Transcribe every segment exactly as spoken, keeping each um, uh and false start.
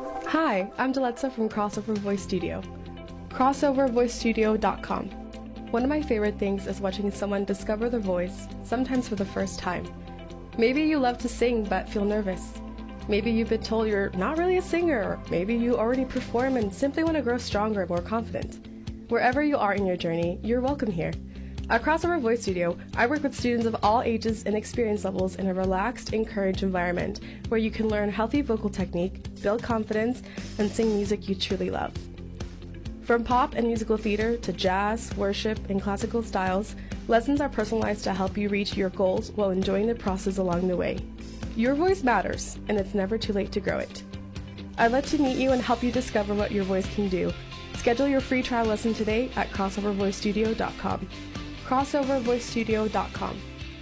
Hi, I'm Deletza from Crossover Voice Studio. crossover voice studio dot com. One of my favorite things is watching someone discover their voice, sometimes for the first time. Maybe you love to sing but feel nervous. Maybe you've been told you're not really a singer, or maybe you already perform and simply want to grow stronger and more confident. Wherever you are in your journey, you're welcome here. At Crossover Voice Studio, I work with students of all ages and experience levels in a relaxed, encouraged environment where you can learn healthy vocal technique, build confidence, and sing music you truly love. From pop and musical theater to jazz, worship, and classical styles, lessons are personalized to help you reach your goals while enjoying the process along the way. Your voice matters, and it's never too late to grow it. I'd love to meet you and help you discover what your voice can do. Schedule your free trial lesson today at crossover voice studio dot com. crossover voice studio dot com.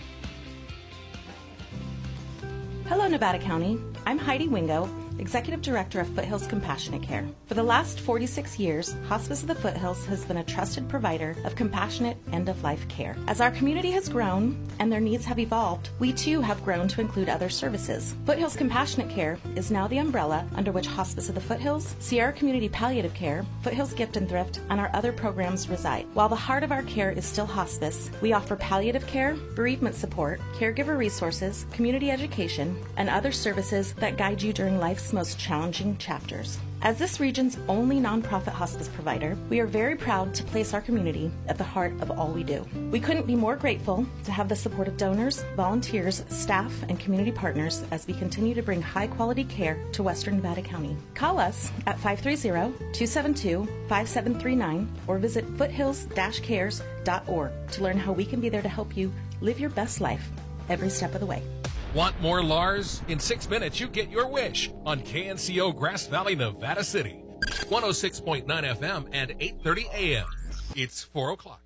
Hello, Nevada County. I'm Heidi Wingo, Executive Director of Foothills Compassionate Care. For the last forty-six years, Hospice of the Foothills has been a trusted provider of compassionate end-of-life care. As our community has grown and their needs have evolved, we too have grown to include other services. Foothills Compassionate Care is now the umbrella under which Hospice of the Foothills, Sierra Community Palliative Care, Foothills Gift and Thrift, and our other programs reside. While the heart of our care is still hospice, we offer palliative care, bereavement support, caregiver resources, community education, and other services that guide you during life's most challenging chapters. As this region's only nonprofit hospice provider, we are very proud to place our community at the heart of all we do. We couldn't be more grateful to have the support of donors, volunteers, staff, and community partners as we continue to bring high-quality care to Western Nevada County. Call us at five three zero, two seven two, five seven three nine or visit foothills dash cares dot org to learn how we can be there to help you live your best life every step of the way. Want more Lars? In six minutes, you get your wish on K N C O Grass Valley, Nevada City. one oh six point nine F M and eight thirty A M. It's four o'clock.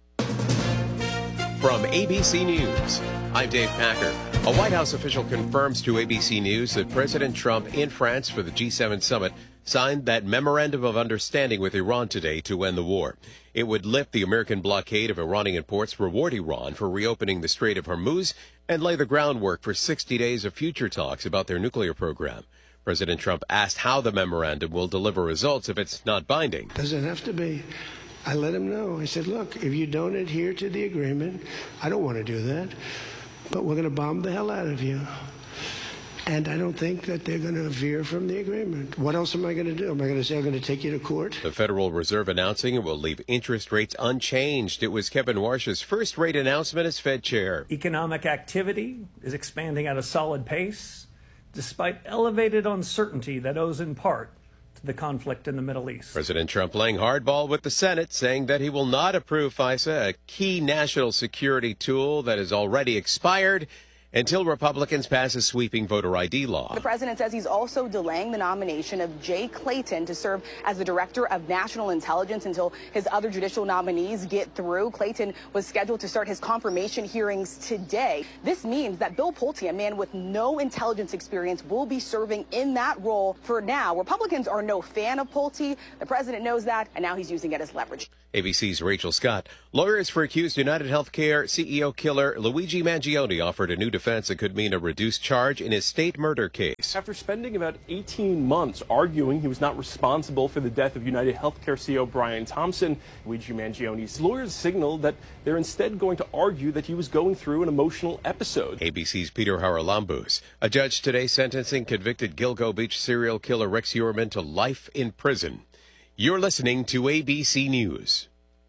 From A B C News, I'm Dave Packer. A White House official confirms to A B C News that President Trump in France for the G seven summit signed that memorandum of understanding with Iran today to end the war. It would lift the American blockade of Iranian ports, reward Iran for reopening the Strait of Hormuz, and lay the groundwork for sixty days of future talks about their nuclear program. President Trump asked how the memorandum will deliver results if it's not binding. Does it have to be? I let him know. I said, look, if you don't adhere to the agreement, I don't want to do that, but we're going to bomb the hell out of you. And I don't think that they're going to veer from the agreement. What else am I going to do? Am I going to say I'm going to take you to court? The Federal Reserve announcing it will leave interest rates unchanged. It was Kevin Warsh's first rate announcement as Fed chair. Economic activity is expanding at a solid pace, despite elevated uncertainty that owes in part to the conflict in the Middle East. President Trump playing hardball with the Senate, saying that he will not approve FISA, a key national security tool that has already expired, until Republicans pass a sweeping voter I D law. The president says he's also delaying the nomination of Jay Clayton to serve as the director of national intelligence until his other judicial nominees get through. Clayton was scheduled to start his confirmation hearings today. This means that Bill Pulte, a man with no intelligence experience, will be serving in that role for now. Republicans are no fan of Pulte. The president knows that, and now he's using it as leverage. A B C's Rachel Scott. Lawyers for accused United Healthcare C E O killer Luigi Mangione offered a new defense that could mean a reduced charge in his state murder case. After spending about eighteen months arguing he was not responsible for the death of United Healthcare C E O Brian Thompson, Luigi Mangione's lawyers signaled that they're instead going to argue that he was going through an emotional episode. A B C's Peter Haralambous. A judge today sentencing convicted Gilgo Beach serial killer Rex Uerman to life in prison. You're listening to A B C News.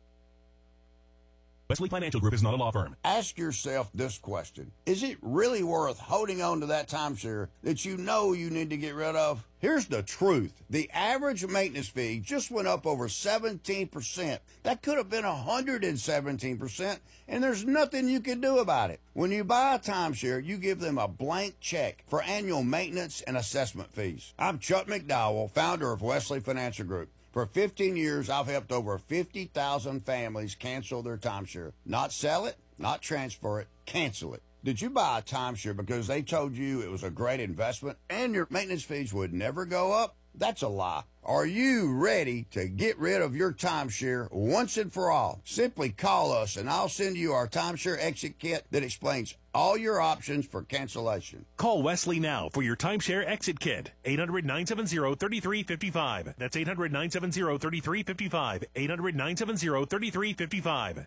Wesley Financial Group is not a law firm. Ask yourself this question. Is it really worth holding on to that timeshare that you know you need to get rid of? Here's the truth. The average maintenance fee just went up over seventeen percent. That could have been one hundred seventeen percent, and there's nothing you can do about it. When you buy a timeshare, you give them a blank check for annual maintenance and assessment fees. I'm Chuck McDowell, founder of Wesley Financial Group. For fifteen years, I've helped over fifty thousand families cancel their timeshare. Not sell it, not transfer it, cancel it. Did you buy a timeshare because they told you it was a great investment and your maintenance fees would never go up? That's a lie. Are you ready to get rid of your timeshare once and for all? Simply call us and I'll send you our timeshare exit kit that explains all your options for cancellation. Call Wesley now for your timeshare exit kit. eight hundred, nine seven zero, three three five five. That's eight hundred, nine seven zero, three three five five. eight hundred, nine seven zero, three three five five.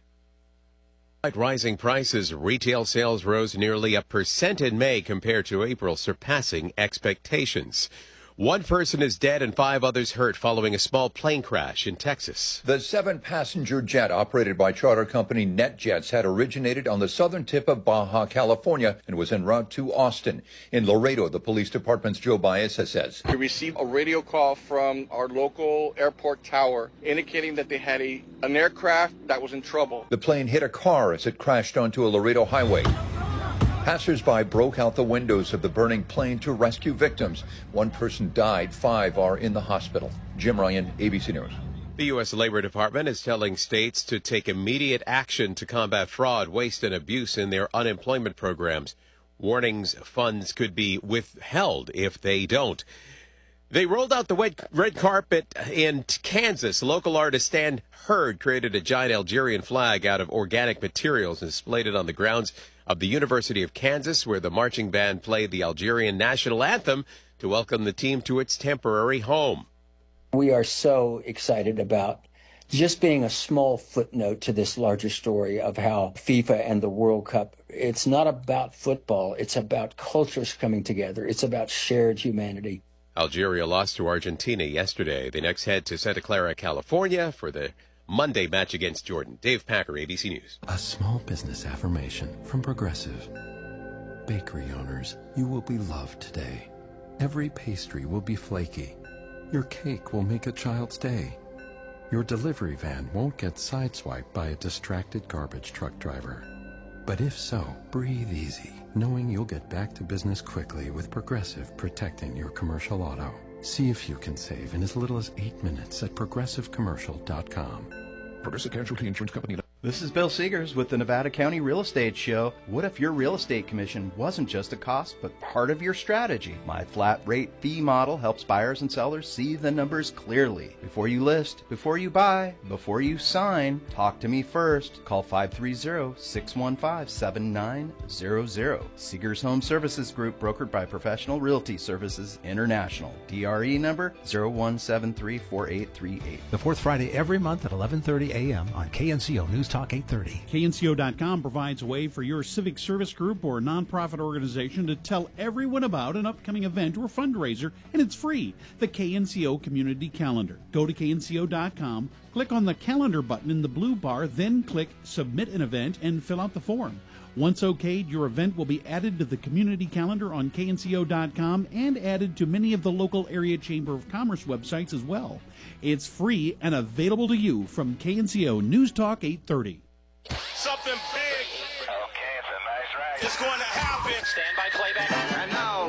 Despite rising prices, retail sales rose nearly a percent in May compared to April, surpassing expectations. One person is dead and five others hurt following a small plane crash in Texas. The seven-passenger jet operated by charter company NetJets had originated on the southern tip of Baja California and was en route to Austin. In Laredo, the police department's Joe Baeza says. We received a radio call from our local airport tower indicating that they had a, an aircraft that was in trouble. The plane hit a car as it crashed onto a Laredo highway. Passers-by broke out the windows of the burning plane to rescue victims. One person died. Five are in the hospital. Jim Ryan, A B C News. The U S Labor Department is telling states to take immediate action to combat fraud, waste, and abuse in their unemployment programs. Warnings funds could be withheld if they don't. They rolled out the red carpet in Kansas. Local artist Stan Hurd created a giant Algerian flag out of organic materials and displayed it on the grounds of the University of Kansas, where the marching band played the Algerian national anthem to welcome the team to its temporary home. We are so excited about just being a small footnote to this larger story of how FIFA and the World Cup, it's not about football, it's about cultures coming together, it's about shared humanity. Algeria lost to Argentina yesterday. They next head to Santa Clara, California for the Monday match against Jordan. Dave Packer, A B C News. A small business affirmation from Progressive. Bakery owners, you will be loved today. Every pastry will be flaky. Your cake will make a child's day. Your delivery van won't get sideswiped by a distracted garbage truck driver. But if so, breathe easy, knowing you'll get back to business quickly with Progressive protecting your commercial auto. See if you can save in as little as eight minutes at progressive commercial dot com. Progressive Casualty Insurance Company. This is Bill Seegers with the Nevada County Real Estate Show. What if your real estate commission wasn't just a cost, but part of your strategy? My flat rate fee model helps buyers and sellers see the numbers clearly. Before you list, before you buy, before you sign, talk to me first. Call five three zero, six one five, seven nine zero zero. Seegers Home Services Group, brokered by Professional Realty Services International. D R E number zero one seven three four eight three eight. The fourth Friday every month at eleven thirty a.m. on K N C O News Talk eight thirty. K N C O dot com provides a way for your civic service group or nonprofit organization to tell everyone about an upcoming event or fundraiser, and it's free. The K N C O Community Calendar. Go to K N C O dot com, click on the calendar button in the blue bar, then click Submit an Event and fill out the form. Once okayed, your event will be added to the community calendar on K N C O dot com and added to many of the local area Chamber of Commerce websites as well. It's free and available to you from K N C O News Talk eight thirty. Something big. Okay, it's a nice ride. It's going to happen. Stand by playback. And now.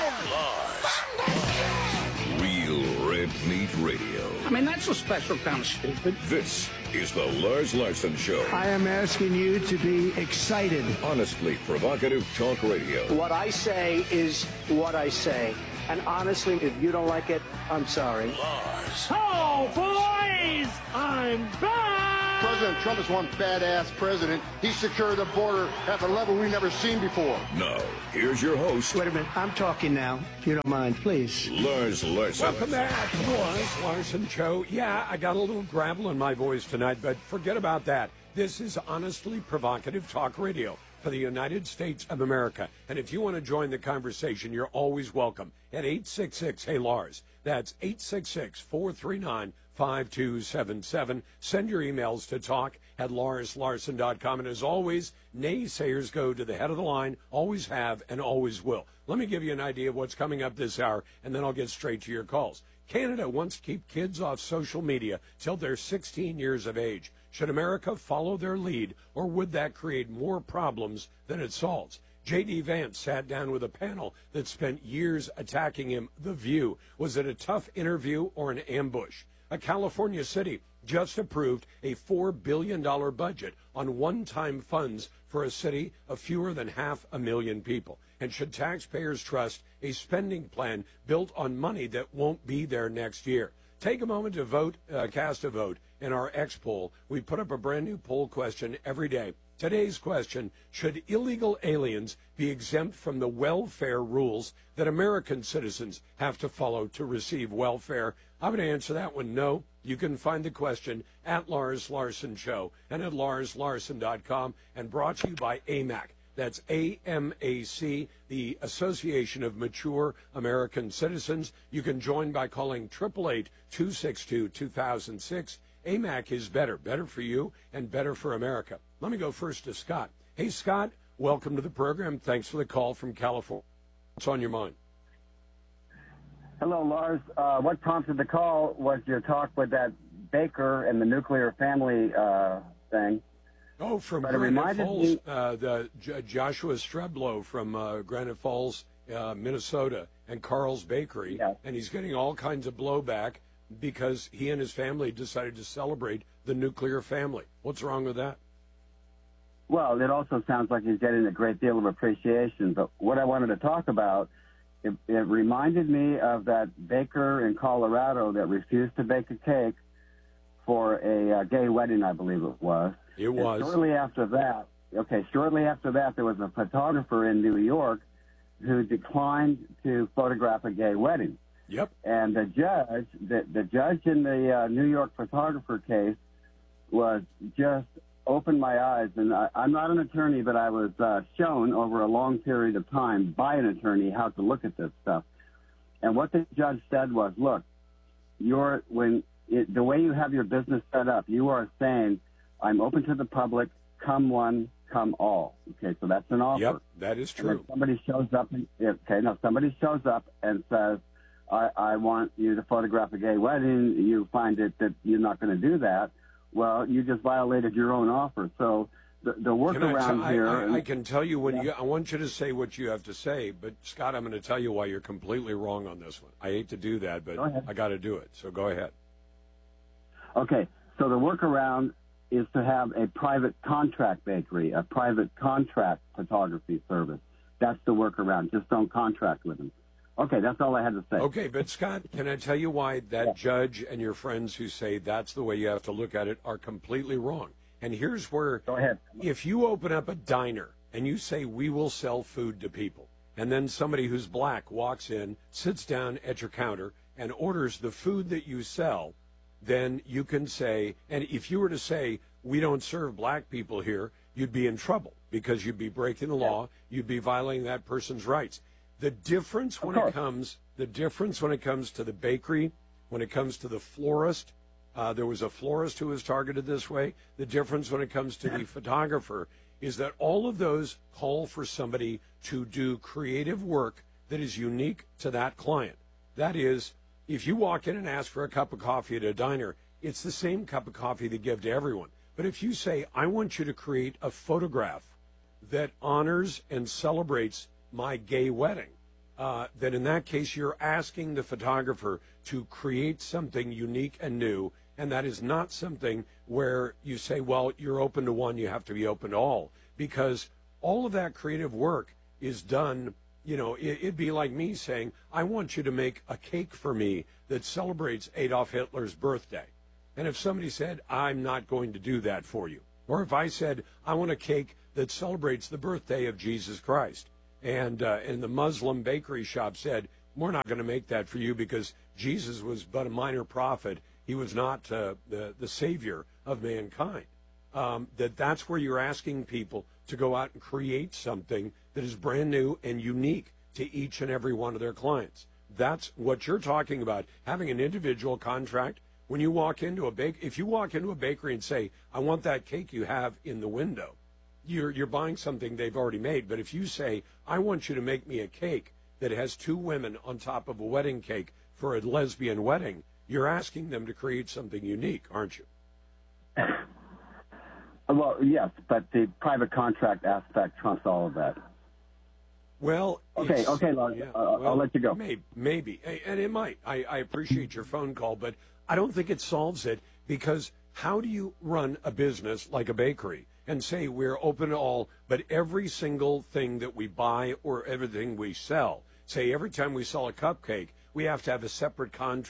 Live. Real Red Meat Radio. I mean, that's a special kind of stupid. This is the Lars Larson Show. I am asking you to be excited. Honestly provocative talk radio. What I say is what I say. And honestly, if you don't like it, I'm sorry. Lars. Oh, boys! I'm back! President Trump is one badass president. He secured the border at the level we've never seen before. Now, here's your host. Wait a minute. I'm talking now, if you don't mind, please. Lars Larson. Welcome back to the Lars Larson Show. Yeah, I got a little gravel in my voice tonight, but forget about that. This is honestly provocative talk radio for the United States of America. And if you want to join the conversation, you're always welcome at eight six six, hey Lars. That's eight six six, four three nine, five two seven seven. Send your emails to talk at lars larson dot com. And as always, naysayers go to the head of the line, always have and always will. Let me give you an idea of what's coming up this hour, and then I'll get straight to your calls. Canada wants to keep kids off social media till they're sixteen years of age. Should America follow their lead, or would that create more problems than it solves? J D. Vance sat down with a panel that spent years attacking him. The View. Was it a tough interview or an ambush? A California city just approved a four billion dollars budget on one-time funds for a city of fewer than half a million people. And should taxpayers trust a spending plan built on money that won't be there next year? Take a moment to vote, uh, cast a vote in our X poll. We put up a brand new poll question every day. Today's question, should illegal aliens be exempt from the welfare rules that American citizens have to follow to receive welfare? I'm going to answer that one, no. You can find the question at Lars Larson Show and at lars larson dot com, and brought to you by A M A C. That's A M A C, the Association of Mature American Citizens. You can join by calling eight eight eight, two six two, two thousand six. A M A C is better, better for you and better for America. Let me go first to Scott. Hey, Scott, welcome to the program. Thanks for the call from California. What's on your mind? Hello, Lars. Uh, what prompted the call was your talk with that Baker and the nuclear family uh, thing. Oh, from But it Granite reminded Falls, me- uh, the J- Joshua Streblow from uh, Granite Falls, uh, Minnesota, and Carl's Bakery, and he's getting all kinds of blowback because he and his family decided to celebrate the nuclear family. What's wrong with that? Well, it also sounds like he's getting a great deal of appreciation. But what I wanted to talk about, it, it reminded me of that baker in Colorado that refused to bake a cake for a uh, gay wedding, I believe it was. It And was. shortly after that, okay, shortly after that, there was a photographer in New York who declined to photograph a gay wedding. Yep. And the judge, the, the judge in the uh, New York photographer case was just opened my eyes. And I, I'm not an attorney, but I was uh, shown over a long period of time by an attorney how to look at this stuff. And what the judge said was, look, you're, when it, the way you have your business set up, you are saying, I'm open to the public, come one, come all. Okay, so that's an offer. Yep, that is And true. if somebody shows up, and, okay, no, somebody shows up and says, I, I want you to photograph a gay wedding. You find it that you're not going to do that. Well, you just violated your own offer. So the, the Can I, workaround t- here. I, I, I can tell you when you. I want you to say what you have to say, but Scott, I'm going to tell you why you're completely wrong on this one. I hate to do that, but I got to do it. So go ahead. Okay, so the workaround is to have a private contract bakery, a private contract photography service. That's the workaround. Just don't contract with them. Okay, that's all I had to say. Okay, but Scott, can I tell you why that judge and your friends who say that's the way you have to look at it are completely wrong? And here's where, Go ahead. if you open up a diner and you say we will sell food to people, and then somebody who's black walks in, sits down at your counter, and orders the food that you sell, then you can say, and if you were to say we don't serve black people here, you'd be in trouble because you'd be breaking the law, you'd be violating that person's rights. The difference when it comes, the difference when it comes to the bakery, when it comes to the florist, uh, there was a florist who was targeted this way. The difference when it comes to the photographer is that all of those call for somebody to do creative work that is unique to that client. That is, if you walk in and ask for a cup of coffee at a diner, it's the same cup of coffee they give to everyone. But if you say, I want you to create a photograph that honors and celebrates my gay wedding, uh, then in that case you're asking the photographer to create something unique and new, and that is not something where you say, well, you're open to one, you have to be open to all, because all of that creative work is done. You know, it, it'd be like me saying, I want you to make a cake for me that celebrates Adolf Hitler's birthday. And if somebody said, I'm not going to do that for you, or if I said, I want a cake that celebrates the birthday of Jesus Christ, and uh, and the Muslim bakery shop said, we're not going to make that for you because Jesus was but a minor prophet. He was not uh, the, the savior of mankind. Um, that that's where you're asking people to go out and create something that is brand new and unique to each and every one of their clients. That's what you're talking about, having an individual contract. When you walk into a bake, if you walk into a bakery and say, I want that cake you have in the window, You're, you're buying something they've already made. But if you say, I want you to make me a cake that has two women on top of a wedding cake for a lesbian wedding, you're asking them to create something unique, aren't you? Well, yes, but the private contract aspect trumps all of that. Well, okay, it's- okay, Lars, yeah, uh, well, I'll let you go. Maybe, maybe, and it might. I, I appreciate your phone call, but I don't think it solves it, because how do you run a business like a bakery and say we're open to all, but every single thing that we buy or everything we sell, say every time we sell a cupcake, we have to have a separate contract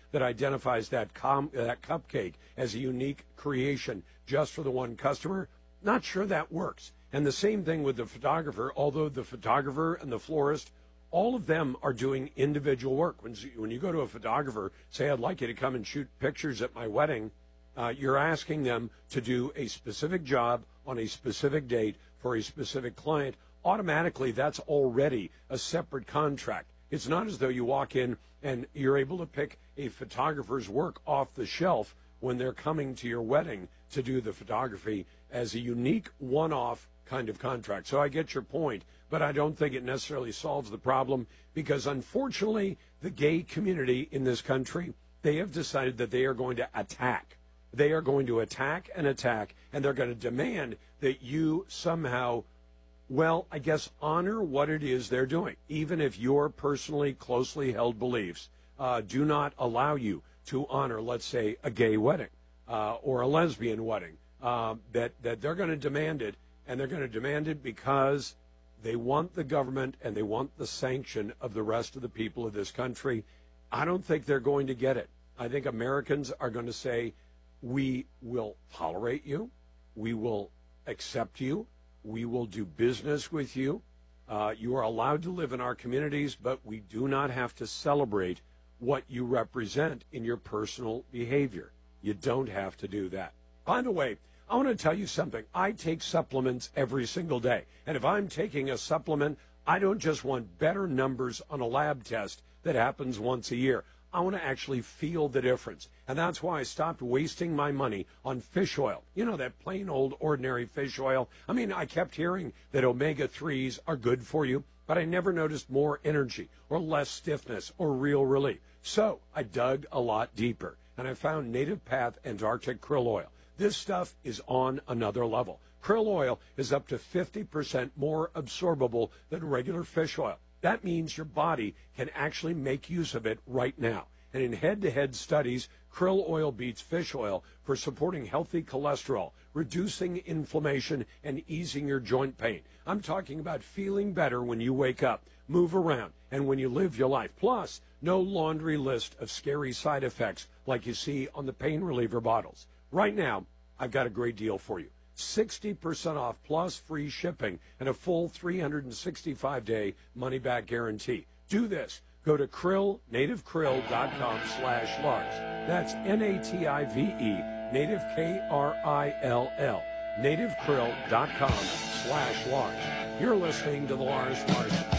that identifies that com- that cupcake as a unique creation just for the one customer, not sure that works. And the same thing with the photographer, although the photographer and the florist, all of them are doing individual work. When, when you go to a photographer, say, I'd like you to come and shoot pictures at my wedding, uh, you're asking them to do a specific job on a specific date for a specific client. Automatically, that's already a separate contract. It's not as though you walk in and you're able to pick a photographer's work off the shelf when they're coming to your wedding to do the photography as a unique one-off kind of contract. So I get your point, but I don't think it necessarily solves the problem because, unfortunately, the gay community in this country, they have decided that they are going to attack. They are going to attack and attack, and they're going to demand that you somehow, well, I guess, honor what it is they're doing, even if your personally closely held beliefs uh, do not allow you to honor, let's say, a gay wedding uh, or a lesbian wedding, uh, that, that they're going to demand it. And they're going to demand it because they want the government and they want the sanction of the rest of the people of this country. I don't think they're going to get it. I think Americans are going to say, we will tolerate you, we will accept you, we will do business with you. Uh, you are allowed to live in our communities, but we do not have to celebrate what you represent in your personal behavior. You don't have to do that. By the way, I want to tell you something. I take supplements every single day. And if I'm taking a supplement, I don't just want better numbers on a lab test that happens once a year. I want to actually feel the difference. And that's why I stopped wasting my money on fish oil. You know, that plain old ordinary fish oil. I mean, I kept hearing that omega threes are good for you, but I never noticed more energy or less stiffness or real relief. So I dug a lot deeper, and I found Native Path Antarctic Krill Oil. This stuff is on another level. Krill oil is up to fifty percent more absorbable than regular fish oil. That means your body can actually make use of it right now. And in head-to-head studies, krill oil beats fish oil for supporting healthy cholesterol, reducing inflammation, and easing your joint pain. I'm talking about feeling better when you wake up, move around, and when you live your life. Plus, no laundry list of scary side effects like you see on the pain reliever bottles. Right now, I've got a great deal for you. sixty percent off plus free shipping and a full three hundred sixty-five day money-back guarantee. Do this. Go to krill native krill dot com slash Lars. That's N A T I V E, native K R I L L, native krill dot com slash Lars. You're listening to The Lars Larson